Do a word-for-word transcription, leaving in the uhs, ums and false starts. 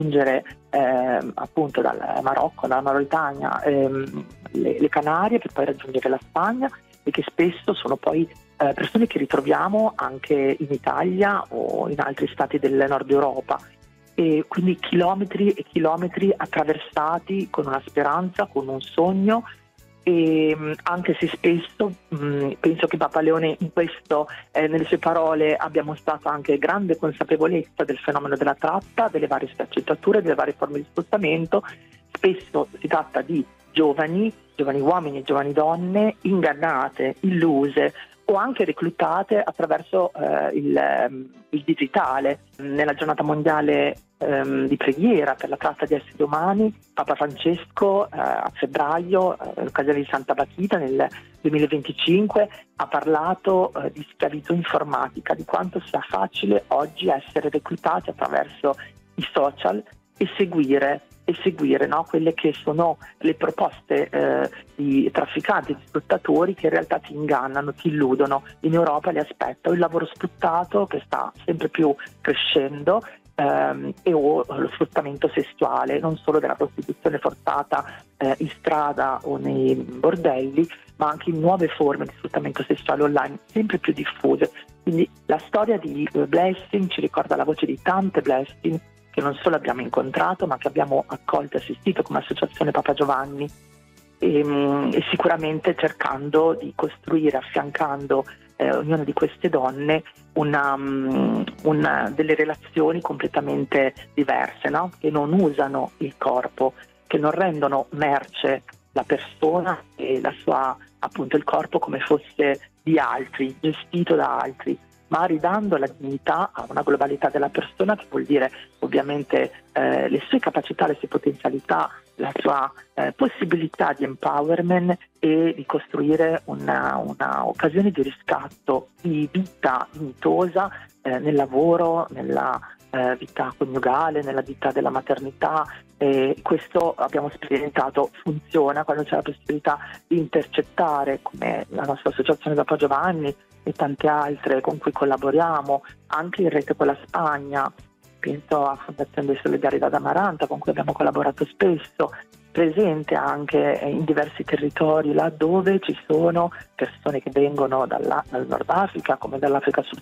raggiungere ehm, appunto dal Marocco, dalla Mauritania, ehm, le, le Canarie per poi raggiungere la Spagna, e che spesso sono poi eh, persone che ritroviamo anche in Italia o in altri stati del nord Europa. E quindi chilometri e chilometri attraversati con una speranza, con un sogno. E anche se spesso mh, penso che Papa Leone in questo, eh, nelle sue parole, abbia mostrato anche grande consapevolezza del fenomeno della tratta, delle varie sfaccettature, delle varie forme di sfruttamento. Spesso si tratta di giovani, giovani uomini e giovani donne ingannate, illuse o anche reclutate attraverso eh, il, il digitale. Nella giornata mondiale ehm, di preghiera per la tratta di esseri umani, Papa Francesco eh, a febbraio, eh, in occasione di Santa Batita nel duemilaventicinque, ha parlato eh, di schiavitù informatica, di quanto sia facile oggi essere reclutati attraverso i social e seguire e seguire no, quelle che sono le proposte eh, di trafficanti, di sfruttatori che in realtà ti ingannano, ti illudono. In Europa li aspetta il lavoro sfruttato che sta sempre più crescendo ehm, e o lo sfruttamento sessuale, non solo della prostituzione forzata eh, in strada o nei bordelli, ma anche in nuove forme di sfruttamento sessuale online sempre più diffuse. Quindi la storia di Blessing ci ricorda la voce di tante Blessing che non solo abbiamo incontrato ma che abbiamo accolto e assistito come associazione Papa Giovanni, e, e sicuramente cercando di costruire, affiancando eh, ognuna di queste donne una, una, delle relazioni completamente diverse, no? Che non usano il corpo, che non rendono merce la persona e la sua, appunto, il corpo come fosse di altri, gestito da altri, ma ridando la dignità a una globalità della persona, che vuol dire ovviamente eh, le sue capacità, le sue potenzialità, la sua eh, possibilità di empowerment e di costruire una, una occasione di riscatto, di vita dignitosa eh, nel lavoro, nella eh, vita coniugale, nella vita della maternità. E questo abbiamo sperimentato, funziona quando c'è la possibilità di intercettare, come la nostra associazione Papa Giovanni e tante altre con cui collaboriamo, anche in rete con la Spagna. Penso a Fondazione di Solidarietà d'Amaranta, con cui abbiamo collaborato spesso, presente anche in diversi territori, laddove ci sono persone che vengono dalla, dal Nord Africa come dall'Africa